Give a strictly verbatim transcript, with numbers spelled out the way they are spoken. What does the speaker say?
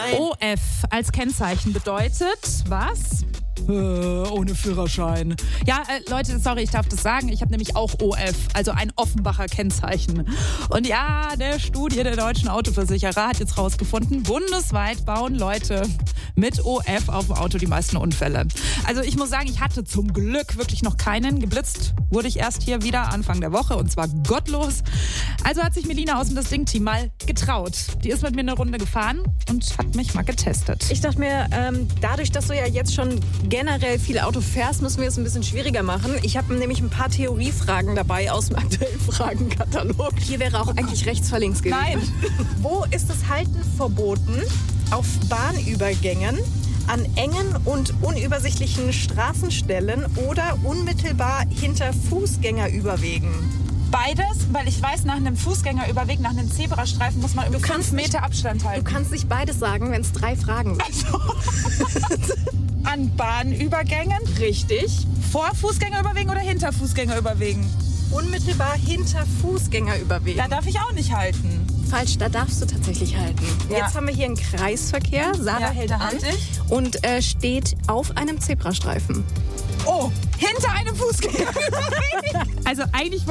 O F als Kennzeichen bedeutet was? Äh, ohne Führerschein. Ja, äh, Leute, sorry, ich darf das sagen. Ich habe nämlich auch O F, also ein Offenbacher Kennzeichen. Und ja, eine Studie der deutschen Autoversicherer hat jetzt rausgefunden, bundesweit bauen Leute mit O F auf dem Auto die meisten Unfälle. Also ich muss sagen, ich hatte zum Glück wirklich noch keinen. Geblitzt wurde ich erst hier wieder Anfang der Woche und zwar gottlos. Also hat sich Melina aus dem Das Ding-Team mal getraut. Die ist mit mir eine Runde gefahren und hat mich mal getestet. Ich dachte mir, ähm, dadurch, dass du ja jetzt schon generell viel Auto fährst, müssen wir es ein bisschen schwieriger machen. Ich habe nämlich ein paar Theoriefragen dabei aus dem aktuellen Fragenkatalog. Hier wäre auch eigentlich rechts vor links gewesen. Nein. Wo ist das Halten verboten? Auf Bahnübergängen, an engen und unübersichtlichen Straßenstellen oder unmittelbar hinter Fußgängerüberwegen? Beides, weil ich weiß, nach einem Fußgängerüberweg, nach einem Zebrastreifen muss man über fünf Meter Abstand halten. Du kannst nicht beides sagen, wenn es drei Fragen sind. Also, an Bahnübergängen? Richtig. Vor Fußgängerüberwegen oder hinter Fußgängerüberwegen? Unmittelbar hinter Fußgängerüberwegen. Da darf ich auch nicht halten. Falsch, da darfst du tatsächlich halten. Ja. Jetzt haben wir hier einen Kreisverkehr. Sarah Ja, hält da an halte ich. und äh, steht auf einem Zebrastreifen. Oh, hinter einem Fußgängerüberweg. Also eigentlich